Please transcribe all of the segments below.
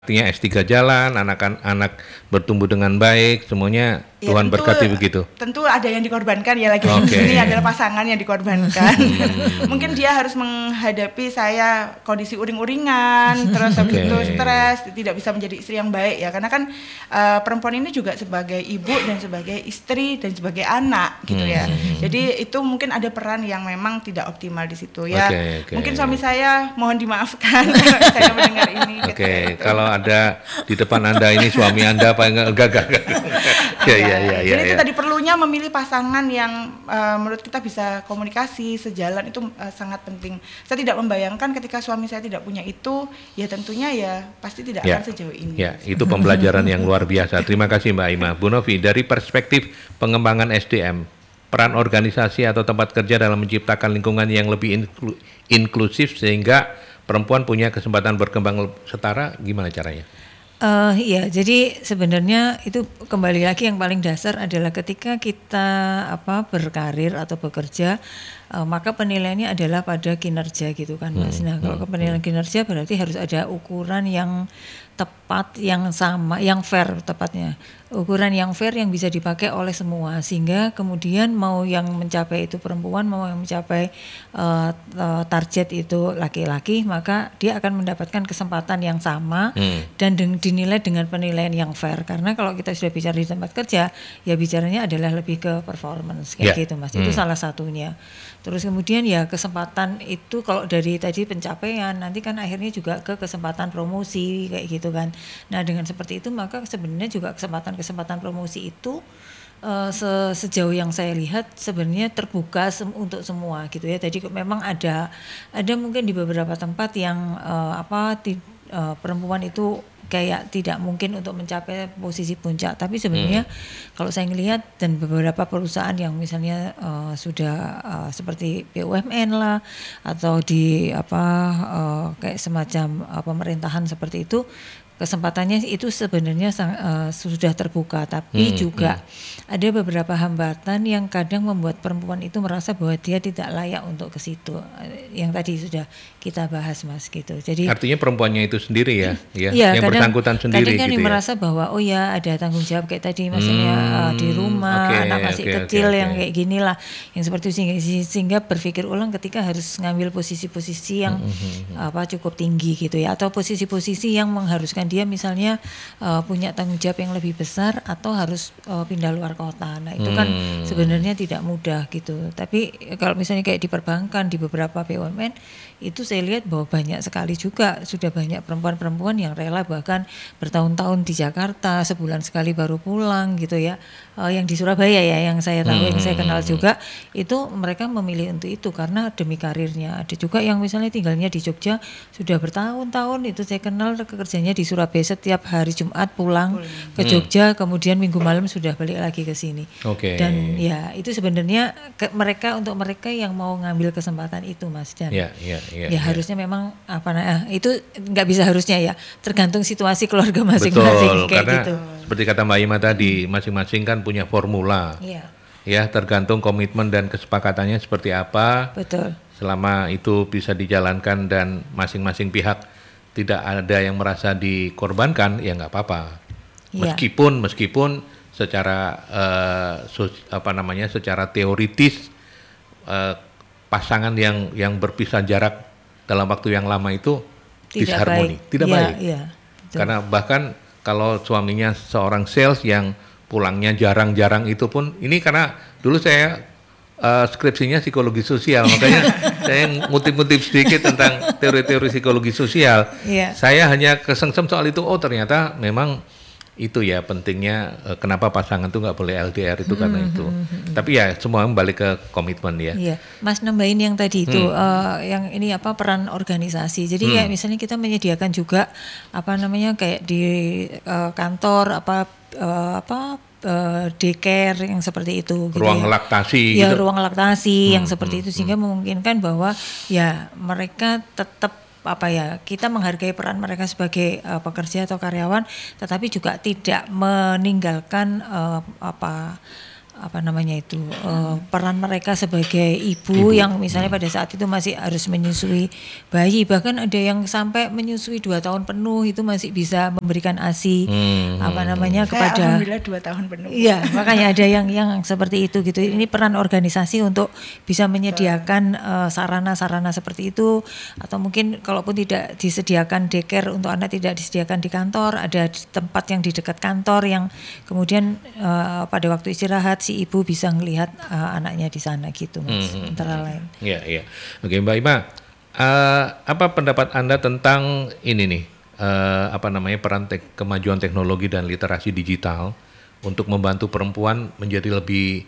Artinya S3 jalan, anak-anak bertumbuh dengan baik, semuanya Ya, Tuhan berkati begitu. Tentu ada yang dikorbankan ya, lagi di Oke. sini adalah pasangan yang dikorbankan. Mungkin dia harus menghadapi saya kondisi uring-uringan, terus habis Oke. itu stres, tidak bisa menjadi istri yang baik ya. Karena kan perempuan ini juga sebagai ibu dan sebagai istri dan sebagai anak gitu ya. Jadi itu mungkin ada peran yang memang tidak optimal di situ ya. Oke. Mungkin suami saya mohon dimaafkan kalau saya mendengar ini. Oke, kalau ada di depan Anda ini suami Anda apa enggak. Ya. Jadi itu tadi perlunya memilih pasangan yang menurut kita bisa komunikasi sejalan itu sangat penting. Saya tidak membayangkan ketika suami saya tidak punya itu, ya tentunya ya pasti tidak akan sejauh ini. Ya, itu pembelajaran yang luar biasa. Terima kasih Mbak Ima. Bu Novi, dari perspektif pengembangan SDM, peran organisasi atau tempat kerja dalam menciptakan lingkungan yang lebih inklusif sehingga perempuan punya kesempatan berkembang setara, gimana caranya? Iya, jadi sebenarnya itu kembali lagi yang paling dasar adalah ketika kita berkarir atau bekerja, maka penilaiannya adalah pada kinerja gitu kan Mas. Nah, kalau penilaian kinerja berarti harus ada ukuran yang tepat, yang sama, yang fair tepatnya. Ukuran yang fair yang bisa dipakai oleh semua, sehingga kemudian mau yang mencapai itu perempuan, mau yang mencapai target itu laki-laki, maka dia akan mendapatkan kesempatan yang sama dan dinilai dengan penilaian yang fair. Karena kalau kita sudah bicara di tempat kerja, ya bicaranya adalah lebih ke performance kayak gitu Mas. Itu salah satunya. Terus kemudian ya kesempatan itu kalau dari tadi pencapaian, nanti kan akhirnya juga ke kesempatan promosi kayak gitu kan. Nah dengan seperti itu maka sebenarnya juga kesempatan promosi itu sejauh yang saya lihat sebenarnya terbuka untuk semua gitu ya. Jadi memang ada mungkin di beberapa tempat yang perempuan itu kayak tidak mungkin untuk mencapai posisi puncak, tapi sebenarnya kalau saya ngelihat dan beberapa perusahaan yang misalnya sudah seperti BUMN lah atau di kayak semacam pemerintahan seperti itu, kesempatannya itu sebenarnya sudah terbuka, tapi juga ada beberapa hambatan yang kadang membuat perempuan itu merasa bahwa dia tidak layak untuk ke situ, yang tadi sudah kita bahas Mas gitu. Jadi artinya perempuannya itu sendiri ya, yang kadang, bersangkutan sendiri kadang kan gitu ya. merasa bahwa oh ya ada tanggung jawab kayak tadi maksudnya di rumah, anak masih kecil yang kayak gini lah, yang seperti itu sehingga berpikir ulang ketika harus ngambil posisi-posisi yang cukup tinggi gitu ya, atau posisi-posisi yang mengharuskan dia misalnya punya tanggung jawab yang lebih besar atau harus pindah luar kota. Nah itu kan sebenarnya tidak mudah gitu. Tapi kalau misalnya kayak di perbankan, di beberapa BUMN itu saya lihat bahwa banyak sekali juga sudah banyak perempuan-perempuan yang rela bahkan bertahun-tahun di Jakarta, sebulan sekali baru pulang gitu ya. Yang di Surabaya ya yang saya tahu, yang saya kenal juga itu mereka memilih untuk itu karena demi karirnya. Ada juga yang misalnya tinggalnya di Jogja sudah bertahun-tahun, itu saya kenal kerjanya di Surabaya, setiap hari Jumat pulang ke Jogja, kemudian Minggu malam sudah balik lagi ke sini. Dan ya itu sebenarnya untuk mereka yang mau ngambil kesempatan itu Mas, dan harusnya memang itu nggak bisa harusnya ya, tergantung situasi keluarga masing-masing. Betul, karena gitu. Seperti kata Mbak Ima tadi, masing-masing kan punya formula. Ya, tergantung komitmen dan kesepakatannya seperti apa. Betul. Selama itu bisa dijalankan dan masing-masing pihak tidak ada yang merasa dikorbankan, ya nggak apa-apa. Meskipun secara secara teoritis pasangan yang berpisah jarak dalam waktu yang lama itu disharmoni, tidak baik. Karena bahkan kalau suaminya seorang sales yang pulangnya jarang-jarang itu pun, ini karena dulu saya skripsinya psikologi sosial, makanya saya ngutip-ngutip sedikit tentang teori-teori psikologi sosial. Saya hanya kesengsem soal itu, ternyata memang itu ya pentingnya kenapa pasangan tuh nggak boleh LDR itu karena itu. Tapi ya semua balik ke komitmen ya. Iya, Mas nambahin yang tadi itu yang ini peran organisasi. Jadi kayak misalnya kita menyediakan juga kayak di kantor daycare yang seperti itu. Ruang laktasi. Ya, ruang laktasi yang seperti itu sehingga memungkinkan bahwa ya mereka tetap kita menghargai peran mereka sebagai pekerja atau karyawan, tetapi juga tidak meninggalkan peran mereka sebagai ibu yang misalnya pada saat itu masih harus menyusui bayi, bahkan ada yang sampai menyusui 2 tahun penuh itu masih bisa memberikan ASI kepada alhamdulillah 2 tahun penuh. Iya, makanya ada yang seperti itu gitu. Ini peran organisasi untuk bisa menyediakan sarana-sarana seperti itu, atau mungkin kalaupun tidak disediakan daycare untuk anak, tidak disediakan di kantor, ada tempat yang di dekat kantor yang kemudian pada waktu istirahat si ibu bisa melihat anaknya di sana gitu, Mas, antara lain. Iya. Oke, Mbak Ima, apa pendapat Anda tentang ini nih, peran kemajuan teknologi dan literasi digital untuk membantu perempuan menjadi lebih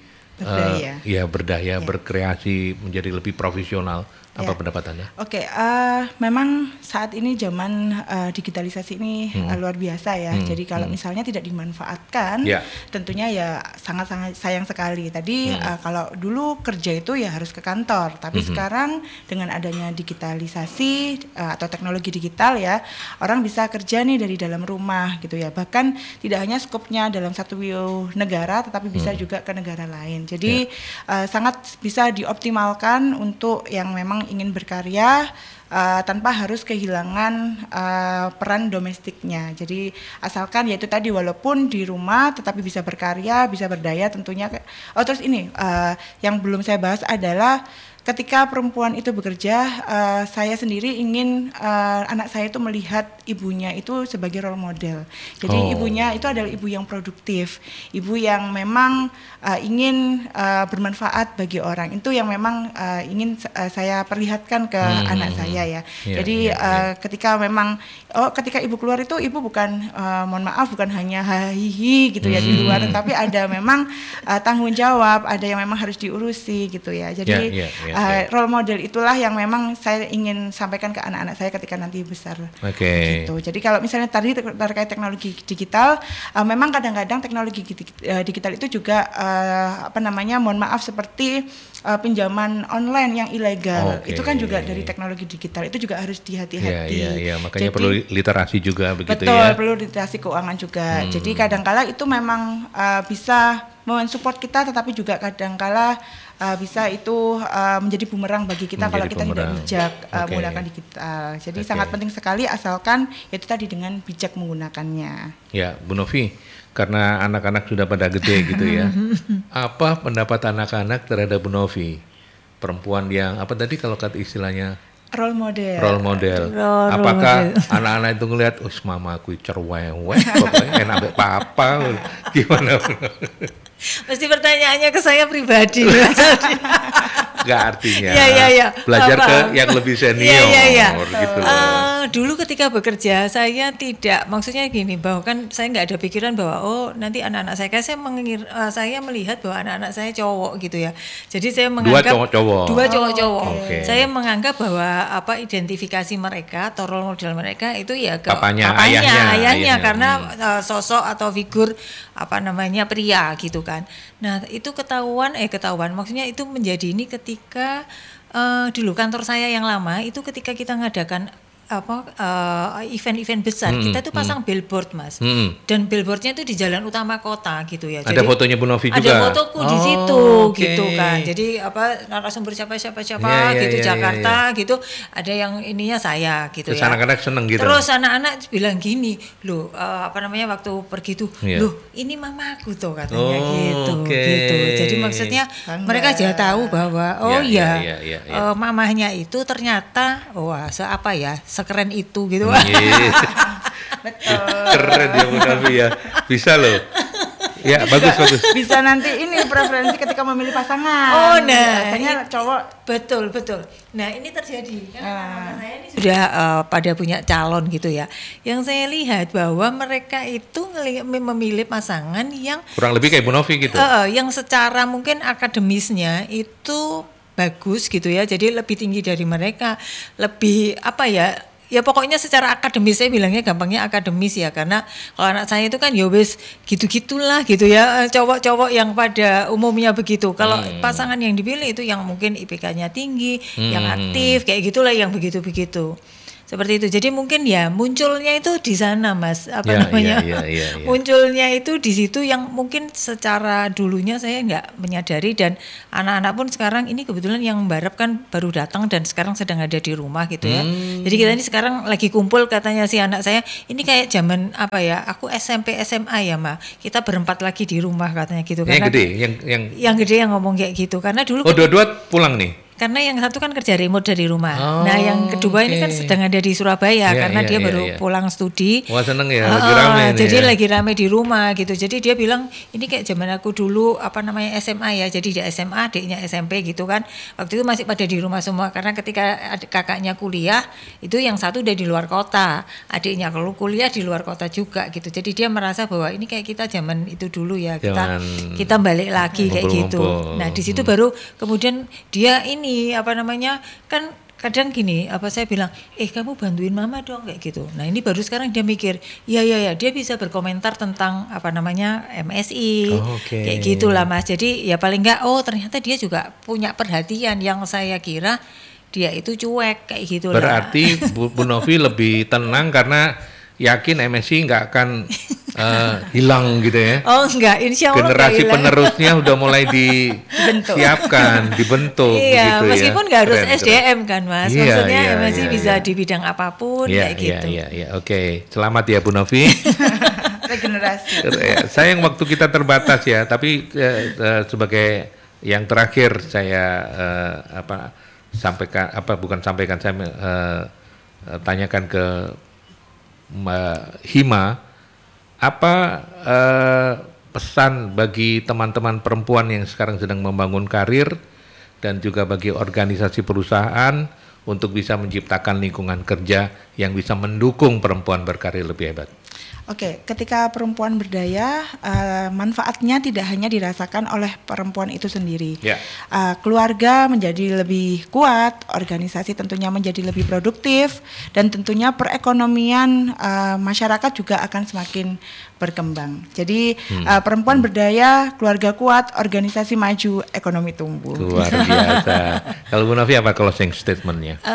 berdaya, berkreasi, menjadi lebih profesional? Apa pendapat Anda? Oke, memang saat ini zaman digitalisasi ini luar biasa ya. Jadi kalau misalnya tidak dimanfaatkan, tentunya ya sangat-sangat sayang sekali. Tadi kalau dulu kerja itu ya harus ke kantor, tapi sekarang dengan adanya digitalisasi atau teknologi digital ya, orang bisa kerja nih dari dalam rumah gitu ya. Bahkan tidak hanya skopnya dalam satu negara, tetapi bisa juga ke negara lain. Jadi sangat bisa dioptimalkan untuk yang memang ingin berkarya tanpa harus kehilangan peran domestiknya. Jadi asalkan yaitu tadi walaupun di rumah tetapi bisa berkarya, bisa berdaya tentunya. Terus ini yang belum saya bahas adalah ketika perempuan itu bekerja, saya sendiri ingin anak saya itu melihat ibunya itu sebagai role model. Jadi ibunya itu adalah ibu yang produktif, ibu yang memang ingin bermanfaat bagi orang. Itu yang memang ingin saya perlihatkan ke anak saya ya. Jadi ketika memang ketika ibu keluar itu ibu bukan mohon maaf bukan hanya hihi gitu ya di luar, tapi ada memang tanggung jawab, ada yang memang harus diurusi gitu ya. Jadi role model itulah yang memang saya ingin sampaikan ke anak-anak saya ketika nanti besar. Gitu. Jadi kalau misalnya tadi terkait teknologi digital, memang kadang-kadang teknologi digital itu juga mohon maaf seperti pinjaman online yang ilegal. Itu kan juga dari teknologi digital. Itu juga harus dihati-hati. Iya, makanya jadi, perlu literasi juga begitu betul, ya. Betul, perlu literasi keuangan juga. Jadi kadang-kala itu memang bisa mensupport kita, tetapi juga kadang-kala bisa itu menjadi bumerang bagi kita kalau kita tidak bijak menggunakan digital. Jadi sangat penting sekali asalkan itu tadi dengan bijak menggunakannya. Ya, Bu Novi, karena anak-anak sudah pada gede gitu ya. Apa pendapat anak-anak terhadap Bu Novi? Perempuan yang apa tadi kalau kata istilahnya? Role model. Apakah anak-anak itu ngelihat, mama aku cerewet, pokoknya enak papa, gimana? Mesti pertanyaannya ke saya pribadi. Enggak artinya. Ya. Belajar ke yang lebih senior. Gitu loh. Dulu ketika bekerja saya tidak, maksudnya gini, bahwa kan saya nggak ada pikiran bahwa nanti anak-anak saya melihat bahwa anak-anak saya cowok gitu ya. Jadi saya menganggap dua cowok-cowok. Saya menganggap bahwa identifikasi mereka atau role model mereka itu ya ke ayahnya karena sosok atau figur pria gitu kan. Nah, itu ketahuan maksudnya itu menjadi ini ketika dulu kantor saya yang lama itu ketika kita ngadakan event-event besar kita tuh pasang billboard, Mas. Dan billboardnya itu di jalan utama kota gitu ya. Ada fotonya Bu Novi juga. Ada fotoku di situ gitu kan. Jadi narasumber siapa gitu Jakarta gitu. Ada yang ininya saya gitu. Terus anak-anak seneng gitu. Terus anak-anak bilang gini, loh waktu pergi tuh, loh ini mamaku tuh katanya gitu. Jadi maksudnya mereka sudah tahu bahwa mamahnya itu ternyata sekeren itu gitu. Betul. Keren ya Bu Novi ya. Bisa loh. Ya, bagus. Bisa nanti ini preferensi ketika memilih pasangan. Biasanya cowok. Betul. Nah, ini terjadi karena saya ini sudah pada punya calon gitu ya. Yang saya lihat bahwa mereka itu memilih pasangan yang kurang lebih kayak Bu Novi gitu. Yang secara mungkin akademisnya itu bagus gitu ya, jadi lebih tinggi dari mereka, lebih ya pokoknya secara akademis, saya bilangnya gampangnya akademis ya, karena kalau anak saya itu kan ya wis gitu-gitulah gitu ya, cowok-cowok yang pada umumnya begitu. Kalau pasangan yang dipilih itu yang mungkin IPK-nya tinggi, yang aktif kayak gitulah, yang begitu-begitu. Seperti itu. Jadi mungkin ya munculnya itu di sana, Mas. Namanya? Munculnya itu di situ yang mungkin secara dulunya saya nggak menyadari, dan anak-anak pun sekarang ini kebetulan yang Mbak kan baru datang dan sekarang sedang ada di rumah gitu ya. Jadi kita ini sekarang lagi kumpul, katanya si anak saya, ini kayak zaman apa ya? Aku SMP SMA ya, Ma. Kita berempat lagi di rumah katanya gitu. Yang gede, yang gede yang ngomong kayak gitu. Karena dulu dua-dua pulang nih. Karena yang satu kan kerja remote dari rumah. Nah, yang kedua ini kan sedang ada di Surabaya karena dia baru pulang studi. Wah, seneng ya, lagi rame nih. Jadi lagi rame di rumah gitu. Jadi dia bilang, ini kayak zaman aku dulu SMA ya. Jadi dia SMA, adiknya SMP gitu kan. Waktu itu masih pada di rumah semua karena ketika kakaknya kuliah, itu yang satu udah di luar kota. Adiknya kalau kuliah di luar kota juga gitu. Jadi dia merasa bahwa ini kayak kita zaman itu dulu ya. Kita balik lagi kayak gitu. Nah, di situ baru kemudian dia ini kan kadang gini, saya bilang, kamu bantuin mama dong kayak gitu. Nah, ini baru sekarang dia mikir, ya dia bisa berkomentar tentang MSI, kayak gitulah, Mas. Jadi ya paling enggak, ternyata dia juga punya perhatian yang saya kira dia itu cuek kayak gitu. Berarti Bu Novi lebih tenang karena yakin MSI nggak akan hilang gitu ya? Oh enggak, insya Allah generasi penerusnya udah mulai disiapkan, dibentuk. Iya, gitu meskipun nggak harus SDM kan, Mas. Maksudnya MSI bisa di bidang apapun kayak gitu. Iya. Oke. Selamat ya Bu Novi. Regenerasi. Sayang waktu kita terbatas ya, tapi sebagai yang terakhir saya tanyakan ke Mbak Hima, apa pesan bagi teman-teman perempuan yang sekarang sedang membangun karir dan juga bagi organisasi perusahaan untuk bisa menciptakan lingkungan kerja yang bisa mendukung perempuan berkarir lebih hebat? Oke, ketika perempuan berdaya, manfaatnya tidak hanya dirasakan oleh perempuan itu sendiri. Keluarga menjadi lebih kuat, organisasi tentunya menjadi lebih produktif, dan tentunya perekonomian masyarakat juga akan semakin berkembang. Jadi perempuan berdaya, keluarga kuat, organisasi maju, ekonomi tumbuh. Luar biasa. Kalau Bu Novi apa closing statement-nya?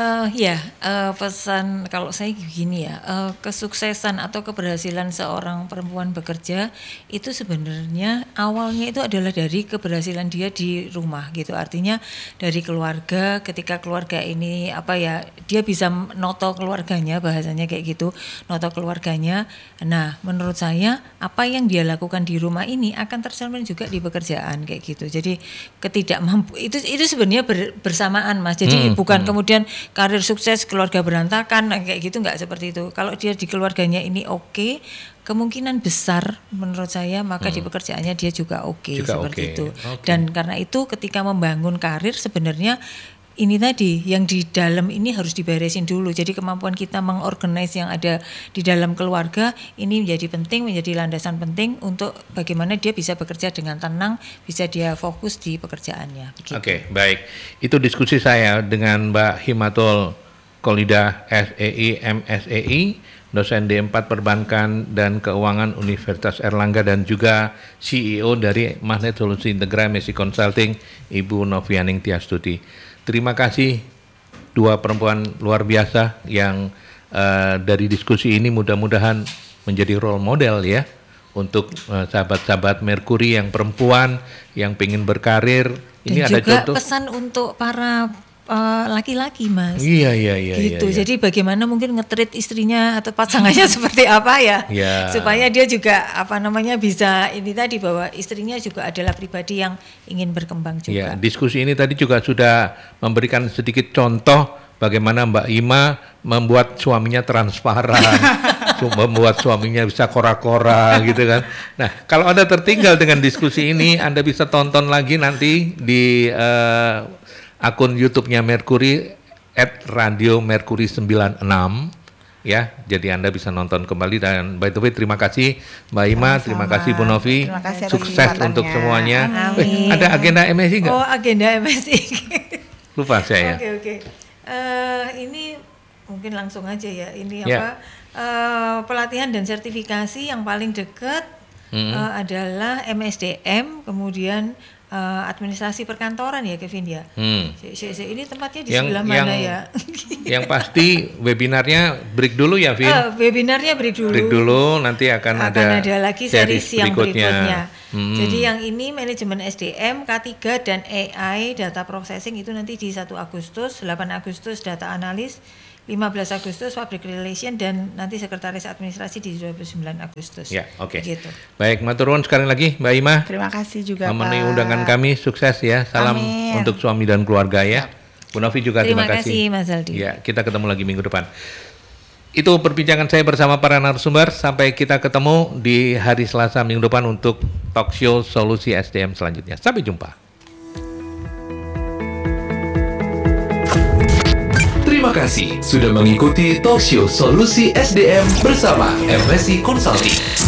Pesan kalau saya begini ya, kesuksesan atau keberhasilan seorang perempuan bekerja itu sebenarnya awalnya itu adalah dari keberhasilan dia di rumah gitu. Artinya dari keluarga, ketika keluarga ini dia bisa noto keluarganya, bahasanya kayak gitu, noto keluarganya. Nah, menurut saya apa yang dia lakukan di rumah ini akan tercermin juga di pekerjaan kayak gitu. Jadi ketidakmampu itu sebenarnya bersamaan, Mas. Jadi bukan kemudian karir sukses keluarga berantakan kayak gitu, nggak seperti itu. Kalau dia di keluarganya ini oke, kemungkinan besar menurut saya maka di pekerjaannya dia juga oke seperti itu. Dan karena itu ketika membangun karir sebenarnya ini tadi yang di dalam ini harus diberesin dulu. Jadi kemampuan kita mengorganize yang ada di dalam keluarga ini menjadi penting, menjadi landasan penting untuk bagaimana dia bisa bekerja dengan tenang, bisa dia fokus di pekerjaannya. Oke, baik. Itu diskusi saya dengan Mbak Himatul Kholidah SEI MSEI, dosen D4 Perbankan dan Keuangan Universitas Erlangga, dan juga CEO dari Magnet Solusi Integrasi Consulting, Ibu Novianing Tiastuti. Terima kasih dua perempuan luar biasa yang dari diskusi ini mudah-mudahan menjadi role model ya untuk sahabat-sahabat Merkuri yang perempuan yang pengen berkarir. Dan ini juga ada contoh pesan untuk para laki-laki, Mas. Iya. Gitu. Jadi bagaimana mungkin nge-treat istrinya atau pasangannya seperti apa ya? Supaya dia juga bisa ini tadi bahwa istrinya juga adalah pribadi yang ingin berkembang juga. Diskusi ini tadi juga sudah memberikan sedikit contoh bagaimana Mbak Ima membuat suaminya transparan, membuat suaminya bisa kora-kora gitu kan. Nah, kalau Anda tertinggal dengan diskusi ini, Anda bisa tonton lagi nanti di akun YouTube-nya Merkuri @radiomerkuri96 ya. Jadi Anda bisa nonton kembali. Dan by the way, terima kasih Mbak Ima, terima kasih Bu Novi. Sukses untuk semuanya. Ada agenda MSI enggak? Oh, agenda MSI. Lupa saya. Oke. Ini mungkin langsung aja ya. Ini pelatihan dan sertifikasi yang paling dekat adalah MSDM, kemudian administrasi perkantoran ya Kevin ya. Ini tempatnya di sebelah mana ya? Yang pasti webinarnya break dulu ya Vin. Webinarnya break dulu. Break dulu, nanti akan ada lagi series yang berikutnya. Jadi yang ini manajemen SDM, K3 dan AI data processing itu nanti di 1 Agustus, 8 Agustus data analis, 15 Agustus public relation, dan nanti sekretaris administrasi di 29 Agustus. Ya, oke. Gitu. Baik, matur nuwun sekali lagi Mbak Ima. Terima kasih juga memenuhi undangan kami, sukses ya. Salam untuk suami dan keluarga ya. Bu Novi juga terima kasih. Mas Aldi. Ya, kita ketemu lagi minggu depan. Itu perbincangan saya bersama para narasumber. Sampai kita ketemu di hari Selasa minggu depan untuk talk show Solusi SDM selanjutnya. Sampai jumpa. Terima kasih sudah mengikuti talk show Solusi SDM bersama MSI Consulting.